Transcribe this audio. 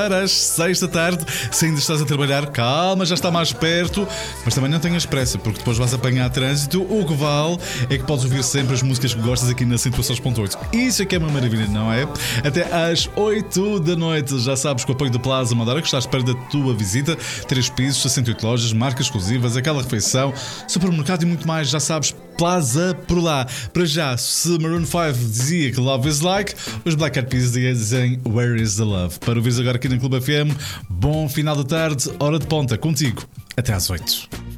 às 6 da tarde. Se ainda estás a trabalhar, calma, já está mais perto, mas também não tenhas pressa, porque depois vais apanhar trânsito. O que vale é que podes ouvir sempre as músicas que gostas aqui na 106.8. Isso é que é uma maravilha, não é? Até às 8 da noite, já sabes, com o apoio da Plaza Amadora, que está à espera da tua visita. 3 pisos, 68 lojas, marcas exclusivas, aquela refeição, supermercado e muito mais, já sabes. Plaza por lá. Para já, se Maroon 5 dizia que Love is Like, os Black Eyed Peas dizem Where is the Love. Para ouvires agora aqui na Clube FM, bom final da tarde, hora de ponta, contigo. Até às 8.